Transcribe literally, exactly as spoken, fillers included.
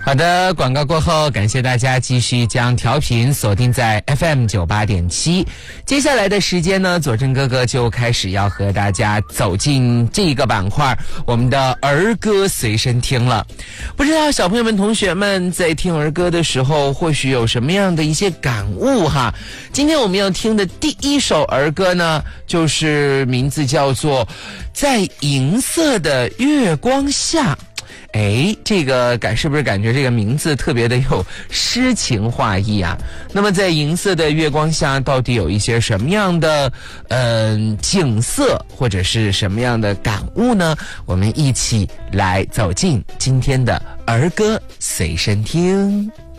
好的，广告过后，感谢大家继续将调频锁定在 F M 九十八点七。接下来的时间呢，佐证哥哥就开始要和大家走进这个板块，我们的儿歌随身听了。不知道小朋友们、同学们在听儿歌的时候，或许有什么样的一些感悟哈？今天我们要听的第一首儿歌呢，就是名字叫做《在银色的月光下》。哎，这个感是不是感觉这个名字特别的有诗情画意啊？那么在银色的月光下，到底有一些什么样的嗯、呃、景色，或者是什么样的感悟呢？我们一起来走进今天的儿歌随身听。